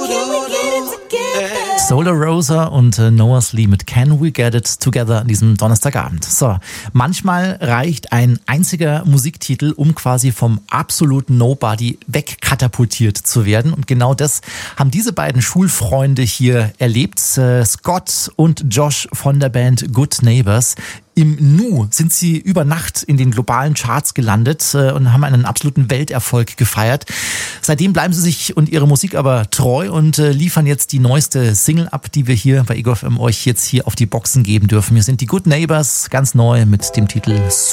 Solar Rosa und Noah Lee mit Can We Get It Together an diesem Donnerstagabend. So, manchmal reicht ein einziger Musiktitel, um quasi vom absoluten Nobody wegkatapultiert zu werden. Und genau das haben diese beiden Schulfreunde hier erlebt. Scott und Josh von der Band Good Neighbors. Im Nu sind sie über Nacht in den globalen Charts gelandet und haben einen absoluten Welterfolg gefeiert. Seitdem bleiben sie sich und ihre Musik aber treu und liefern jetzt die neueste Single ab, die wir hier bei Ego FM euch jetzt hier auf die Boxen geben dürfen. Hier sind die Good Neighbors, ganz neu mit dem Titel